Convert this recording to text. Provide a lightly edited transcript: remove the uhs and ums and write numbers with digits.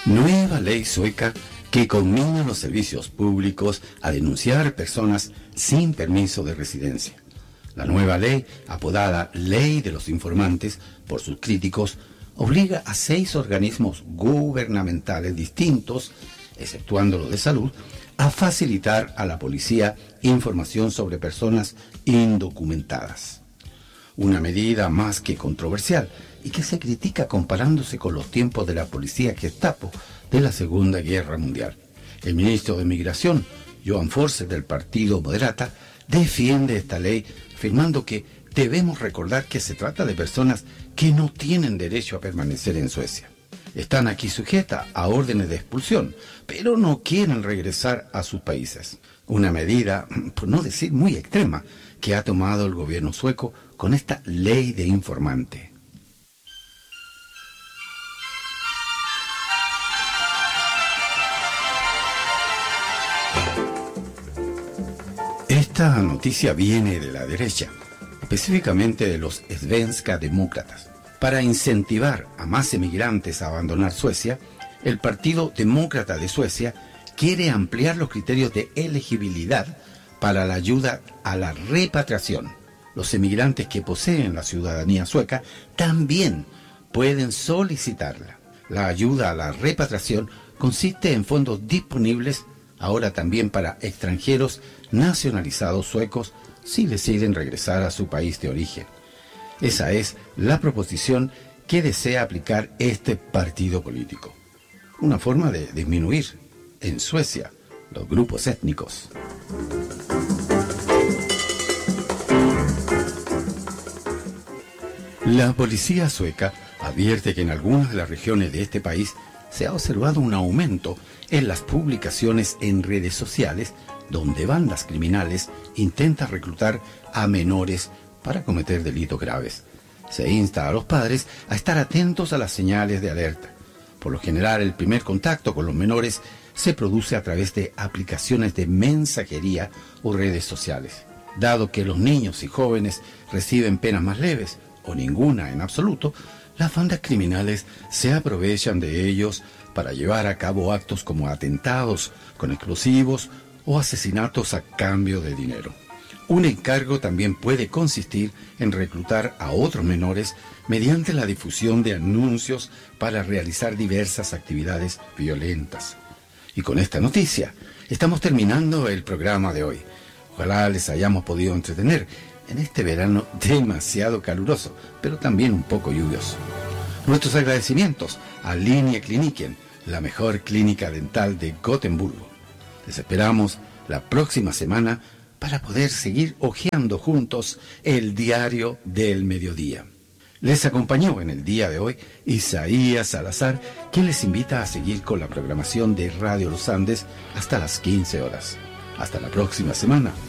Nueva ley sueca que conmina a los servicios públicos a denunciar personas sin permiso de residencia. La nueva ley, apodada Ley de los Informantes por sus críticos, obliga a 6 organismos gubernamentales distintos, exceptuando los de salud, a facilitar a la policía información sobre personas indocumentadas. Una medida más que controversial y que se critica comparándose con los tiempos de la policía Gestapo de la Segunda Guerra Mundial. El ministro de Migración, Johan Forse, del partido Moderata, defiende esta ley, afirmando que debemos recordar que se trata de personas que no tienen derecho a permanecer en Suecia. Están aquí sujetas a órdenes de expulsión, pero no quieren regresar a sus países. Una medida, por no decir muy extrema, que ha tomado el gobierno sueco con esta ley de informante. Esta noticia viene de la derecha, específicamente de los svenska demócratas. Para incentivar a más emigrantes a abandonar Suecia, el Partido Demócrata de Suecia quiere ampliar los criterios de elegibilidad para la ayuda a la repatriación. Los emigrantes que poseen la ciudadanía sueca también pueden solicitarla. La ayuda a la repatriación consiste en fondos disponibles ahora también para extranjeros nacionalizados suecos si deciden regresar a su país de origen. Esa es la proposición que desea aplicar este partido político. Una forma de disminuir en Suecia los grupos étnicos. La policía sueca advierte que en algunas de las regiones de este país se ha observado un aumento en las publicaciones en redes sociales donde bandas criminales intentan reclutar a menores para cometer delitos graves. Se insta a los padres a estar atentos a las señales de alerta. Por lo general, el primer contacto con los menores se produce a través de aplicaciones de mensajería o redes sociales. Dado que los niños y jóvenes reciben penas más leves, o ninguna en absoluto, las bandas criminales se aprovechan de ellos para llevar a cabo actos como atentados con explosivos o asesinatos a cambio de dinero. Un encargo también puede consistir en reclutar a otros menores mediante la difusión de anuncios para realizar diversas actividades violentas. Y con esta noticia estamos terminando el programa de hoy. Ojalá les hayamos podido entretener en este verano demasiado caluroso, pero también un poco lluvioso. Nuestros agradecimientos a Línea Kliniken, la mejor clínica dental de Gotemburgo. Les esperamos la próxima semana para poder seguir hojeando juntos el diario del mediodía. Les acompañó en el día de hoy Isaías Salazar, quien les invita a seguir con la programación de Radio Los Andes hasta las 15 horas. Hasta la próxima semana.